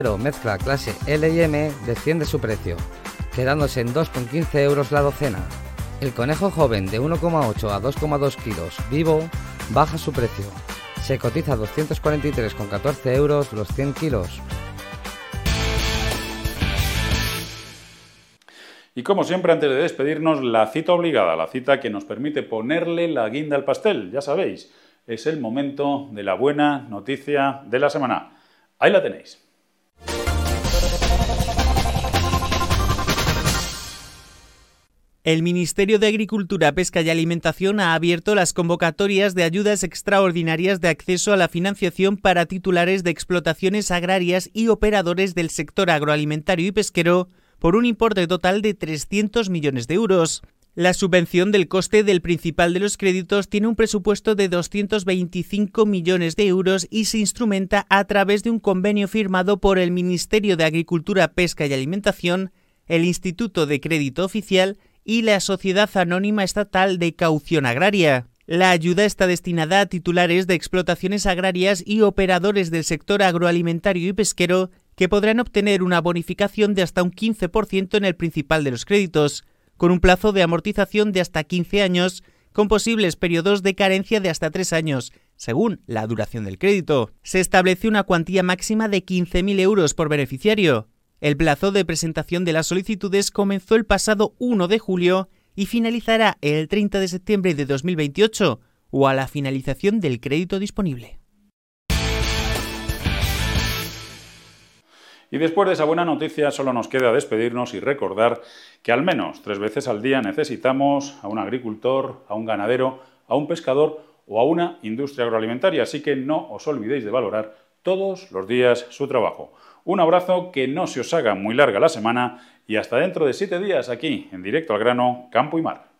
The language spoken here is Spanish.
mezcla clase L y M desciende su precio, quedándose en 2,15 euros la docena. El conejo joven de 1,8 a 2,2 kilos vivo baja su precio. Se cotiza a 243,14 euros los 100 kilos. Y como siempre, antes de despedirnos, la cita obligada, la cita que nos permite ponerle la guinda al pastel. Ya sabéis, es el momento de la buena noticia de la semana. Ahí la tenéis. El Ministerio de Agricultura, Pesca y Alimentación ha abierto las convocatorias de ayudas extraordinarias de acceso a la financiación para titulares de explotaciones agrarias y operadores del sector agroalimentario y pesquero por un importe total de 300 millones de euros. La subvención del coste del principal de los créditos tiene un presupuesto de 225 millones de euros y se instrumenta a través de un convenio firmado por el Ministerio de Agricultura, Pesca y Alimentación, el Instituto de Crédito Oficial y la Sociedad Anónima Estatal de Caución Agraria. La ayuda está destinada a titulares de explotaciones agrarias y operadores del sector agroalimentario y pesquero que podrán obtener una bonificación de hasta un 15% en el principal de los créditos, con un plazo de amortización de hasta 15 años, con posibles periodos de carencia de hasta 3 años, según la duración del crédito. Se establece una cuantía máxima de 15.000 euros por beneficiario. El plazo de presentación de las solicitudes comenzó el pasado 1 de julio y finalizará el 30 de septiembre de 2028 o a la finalización del crédito disponible. Y después de esa buena noticia solo nos queda despedirnos y recordar que al menos 3 veces al día necesitamos a un agricultor, a un ganadero, a un pescador o a una industria agroalimentaria, así que no os olvidéis de valorar todos los días su trabajo. Un abrazo, que no se os haga muy larga la semana y hasta dentro de 7 días aquí en Directo al Grano, Campo y Mar.